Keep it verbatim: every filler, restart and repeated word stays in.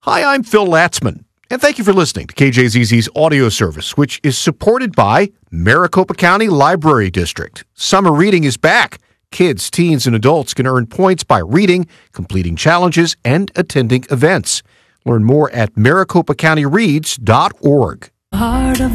Hi, I'm Phil Latzman, and thank you for listening to K J Z Z's audio service, which is supported by Maricopa County Library District. Summer reading is back. Kids, teens, and adults can earn points by reading, completing challenges, and attending events. Learn more at maricopa county reads dot org. Heart of